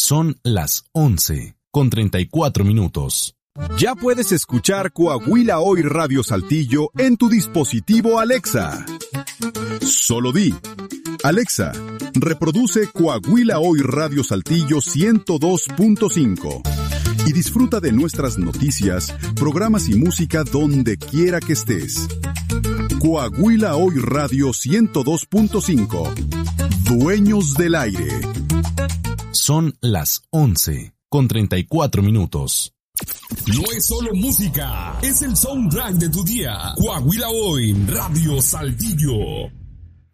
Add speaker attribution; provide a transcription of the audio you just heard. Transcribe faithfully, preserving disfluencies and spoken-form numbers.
Speaker 1: Son las once con treinta y cuatro minutos.
Speaker 2: Ya puedes escuchar Coahuila Hoy Radio Saltillo en tu dispositivo Alexa. Solo di: Alexa, reproduce Coahuila Hoy Radio Saltillo ciento dos punto cinco y disfruta de nuestras noticias, programas y música donde quiera que estés. Coahuila Hoy Radio ciento dos punto cinco. Dueños del aire.
Speaker 1: Son las once con treinta y cuatro minutos.
Speaker 3: No es solo música, es el soundtrack de tu día. Coahuila Hoy Radio Saltillo.